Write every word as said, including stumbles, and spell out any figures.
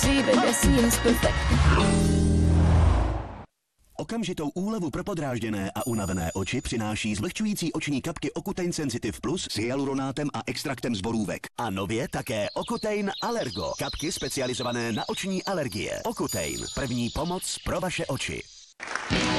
Achieving their seems perfect. Okamžitou úlevu pro podrážděné a unavené oči přináší zvlhčující oční kapky Ocutein Sensitive Plus s hyaluronátem a extraktem z borůvek. A nově také Ocutein Allergo. Kapky specializované na oční alergie. Ocutein. První pomoc pro vaše oči.